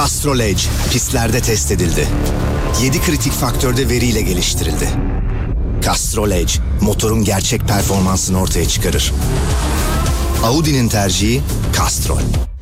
Castrol Edge pistlerde test edildi. 7 kritik faktörde veriyle geliştirildi. Castrol Edge motorun gerçek performansını ortaya çıkarır. Audi'nin tercihi Castrol.